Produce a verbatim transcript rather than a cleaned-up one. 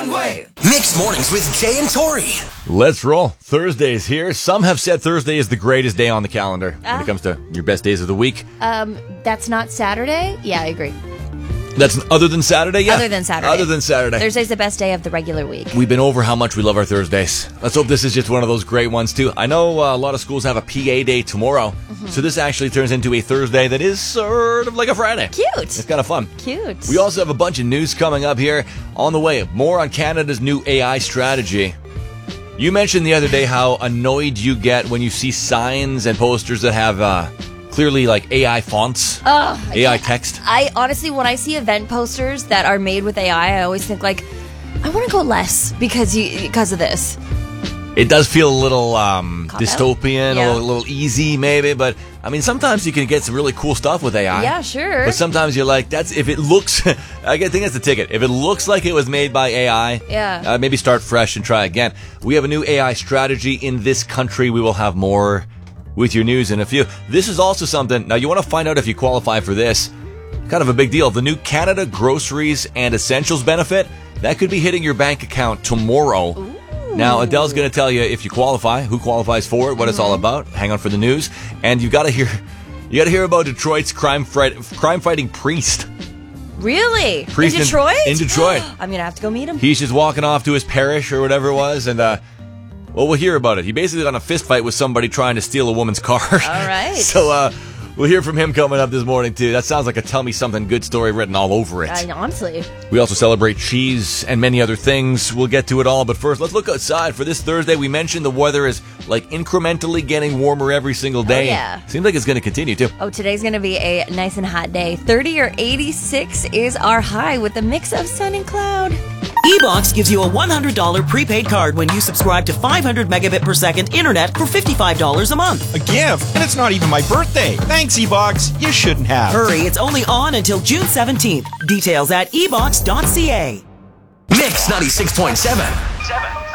wrong way. Mixed Mornings with Jay and Tori. Let's roll. Thursday's here. Some have said Thursday is the greatest day on the calendar when Ah. it comes to your best days of the week. Um, that's not Saturday? Yeah, I agree. That's other than Saturday, yeah. Other than Saturday. Other than Saturday. Thursday's the best day of the regular week. We've been over how much we love our Thursdays. Let's hope this is just one of those great ones, too. I know uh, a lot of schools have a P A day tomorrow, Mm-hmm. so this actually turns into a Thursday that is sort of like a Friday. Cute. It's kind of fun. Cute. We also have a bunch of news coming up here on the way. More on Canada's new A I strategy. You mentioned the other day how annoyed you get when you see signs and posters that have uh, clearly like A I fonts, Ugh, A I text. I honestly, when I see event posters that are made with A I, I always think like, I want to go less because you because of this. It does feel a little um, Cop out? dystopian, Yeah. a little, little easy maybe, but I mean sometimes you can get some really cool stuff with A I. Yeah, sure. But sometimes you're like, that's if it looks. I think that's the ticket. If it looks like it was made by A I, Yeah. uh, maybe start fresh and try again. We have a new A I strategy in this country. We will have more with your news in a few. This is also something. Now you want to find out if you qualify for this. Kind of a big deal. The new Canada Groceries and Essentials benefit that could be hitting your bank account tomorrow. Ooh. Now, Adele's going to tell you if you qualify, who qualifies for it, what it's all about. Hang on for the news. And you got to hear you got to hear about Detroit's crime fight, crime fighting priest. Really? Priest in Detroit? In, in Detroit. I'm going to have to go meet him. He's just walking off to his parish or whatever it was, and uh well, we'll hear about it. He basically got in a fist fight with somebody trying to steal a woman's car. All right. So uh we'll hear from him coming up this morning, too. That sounds like a Tell Me Something Good story written all over it. I, honestly. We also celebrate cheese and many other things. We'll get to it all, but first, let's look outside. For this Thursday, we mentioned the weather is like incrementally getting warmer every single day. Oh, yeah. Seems like it's going to continue, too. Oh, today's going to be a nice and hot day. thirty or eighty-six is our high with a mix of sun and cloud. eBox gives you a one hundred dollars prepaid card when you subscribe to five hundred megabit per second internet for fifty-five dollars a month. A gift? And it's not even my birthday. Thanks, eBox. You shouldn't have. Hurry, it's only on until June seventeenth. Details at e box dot c a. Mix ninety-six point seven.